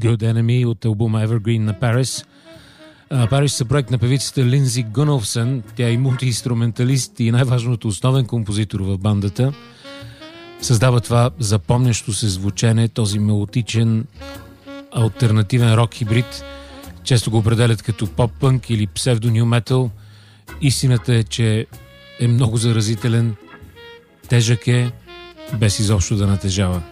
Good Enemy от албума Evergreen на Paris. Paris са проект на певицата Линдзи Гуналфсън. Тя е мултиинструменталист и най-важното основен композитор в бандата. Създава това запомнящо се звучене, този мелодичен алтернативен рок хибрид. Често го определят като поп-пънк или псевдо-ню метал. Истината е, че е много заразителен, тежък е, без изобщо да натежава.